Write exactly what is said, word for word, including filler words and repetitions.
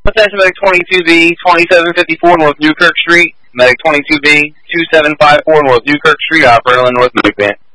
Attention Medic twenty-two B, twenty-seven fifty-four North Newkirk Street. Medic twenty-two B, two seven five four North Newkirk Street, operator on North Newkirk.